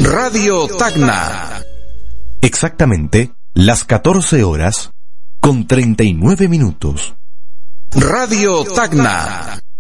Radio Tacna. Exactamente las 14 horas con 39 minutos. Radio Tacna.